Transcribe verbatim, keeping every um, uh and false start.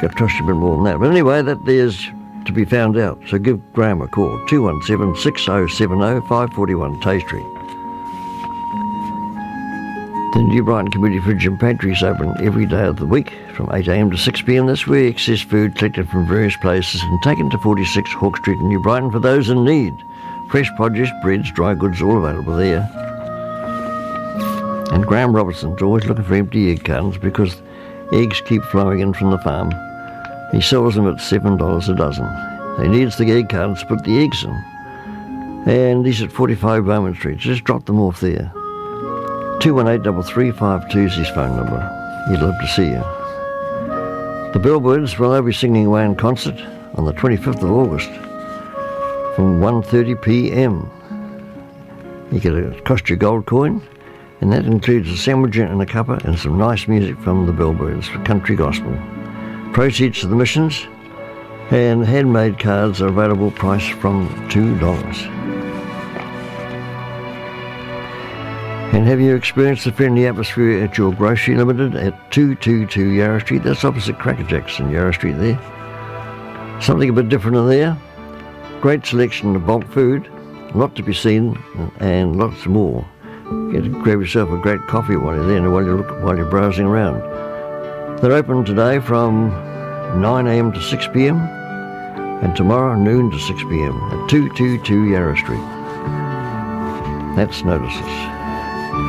Got to trust you a bit more than that. But anyway, that there's to be found out. So give Graham a call, two one seven, six oh seven oh, five four one Tay Street. The New Brighton Community Fridge and Pantry is open every day of the week from eight a m to six p m this week. Excess food collected from various places and taken to forty-six Hawke Street in New Brighton for those in need. Fresh produce, breads, dry goods, all available there. And Graham Robertson's always looking for empty egg cartons because eggs keep flowing in from the farm. He sells them at seven dollars a dozen. He needs the egg cartons to put the eggs in. And he's at forty-five Bowman Street. Just drop them off there. two one eight, three three five two is his phone number. He'd love to see you. The Bellbirds, well, they'll be singing away in concert on the twenty-fifth of August from one thirty p m. You get a cost you gold coin, and that includes a sandwich and a cuppa and some nice music from the Bellbirds for country gospel. Proceeds to the missions, and handmade cards are available, price from two dollars. And have you experienced the friendly atmosphere at your Grocery Limited at two twenty-two Yarra Street? That's opposite Crackerjacks in Yarra Street there. Something a bit different in there. Great selection of bulk food, a lot to be seen, and lots more. Get to grab yourself a great coffee while you're there and while you're, look, while you're browsing around. They're open today from nine a m to six p m and tomorrow noon to six p m at two twenty-two Yarra Street. That's Notices.